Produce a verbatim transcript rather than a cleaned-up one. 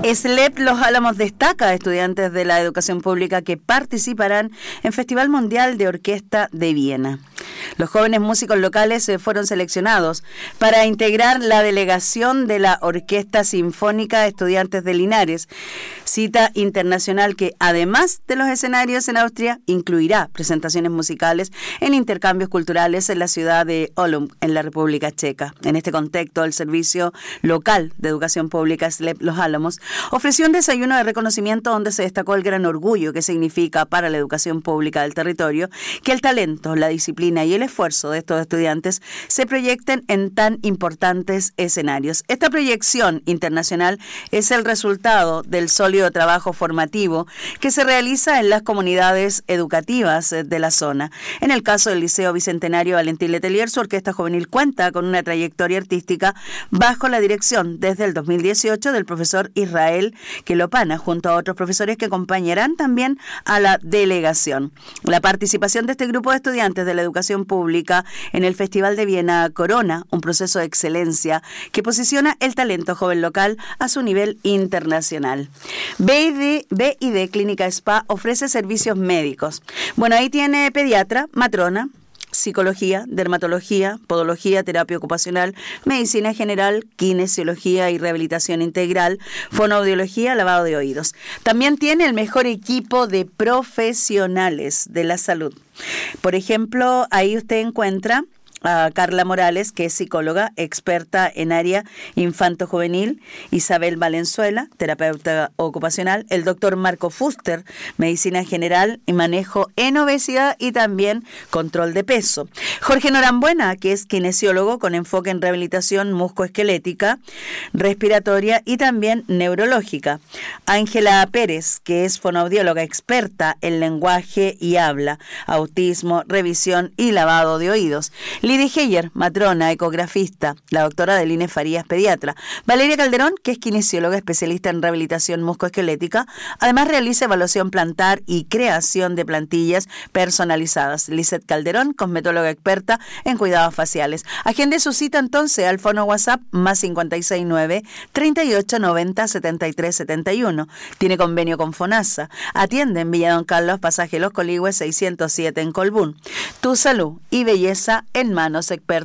SLEP Los Álamos destaca a estudiantes de la educación pública que participarán en Festival Mundial de Orquesta de Viena. Los jóvenes músicos locales fueron seleccionados para integrar la delegación de la Orquesta Sinfónica Estudiantes de Linares, cita internacional que, además de los escenarios en Austria, incluirá presentaciones musicales en intercambios culturales en la ciudad de Olomouc, en la República Checa. En este contexto, el Servicio Local de Educación Pública SLEP Los Álamos ofreció un desayuno de reconocimiento donde se destacó el gran orgullo que significa para la educación pública del territorio que el talento, la disciplina y el esfuerzo de estos estudiantes se proyecten en tan importantes escenarios. Esta proyección internacional es el resultado del sólido trabajo formativo que se realiza en las comunidades educativas de la zona. En el caso del Liceo Bicentenario Valentín Letelier, su orquesta juvenil cuenta con una trayectoria artística bajo la dirección desde el dos mil dieciocho del profesor Israel Quelopana, junto a otros profesores que acompañarán también a la delegación. La participación de este grupo de estudiantes de la educación pública en el Festival de Viena corona un proceso de excelencia que posiciona el talento joven local a su nivel internacional. B I D, B I D Clínica Spa ofrece servicios médicos. Bueno, ahí tiene pediatra, matrona, psicología, dermatología, podología, terapia ocupacional, medicina general, kinesiología y rehabilitación integral, fonoaudiología, lavado de oídos. También tiene el mejor equipo de profesionales de la salud. Por ejemplo, ahí usted encuentra a Carla Morales, que es psicóloga, experta en área infanto-juvenil, Isabel Valenzuela, terapeuta ocupacional, el doctor Marco Fuster, medicina general y manejo en obesidad y también control de peso. Jorge Norambuena, que es kinesiólogo con enfoque en rehabilitación muscoesquelética, respiratoria y también neurológica. Ángela Pérez, que es fonoaudióloga, experta en lenguaje y habla, autismo, revisión y lavado de oídos. Lidy Heyer, matrona, ecografista, la doctora Deline Farías, pediatra. Valeria Calderón, que es kinesióloga especialista en rehabilitación muscoesquelética, además realiza evaluación plantar y creación de plantillas personalizadas. Lizeth Calderón, cosmetóloga experta en cuidados faciales. Agende su cita entonces al fono WhatsApp más cinco seis nueve, treinta y ocho noventa, setenta y tres setenta y uno. Tiene convenio con FONASA. Atiende en Villa Don Carlos, pasaje Los Coligües seiscientos siete en Colbún. Tu salud y belleza en manos expertas.